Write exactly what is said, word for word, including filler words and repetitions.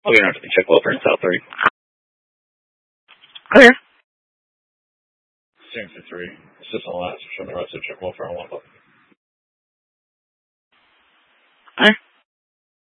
Oh, you're not going to check welfare in South three. Clear. Steering for three. It's just on the last. Show me right to check welfare on one book.